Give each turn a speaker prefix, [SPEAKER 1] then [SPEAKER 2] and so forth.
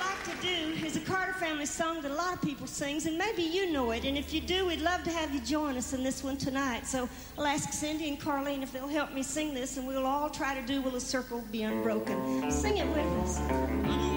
[SPEAKER 1] like to do is a Carter Family song that a lot of people sings, and maybe you know it. And if you do, we'd love to have you join us in this one tonight. So I'll ask Cindy and Carlene if they'll help me sing this, and we'll all try to do Will a Circle Be Unbroken. Sing it with us.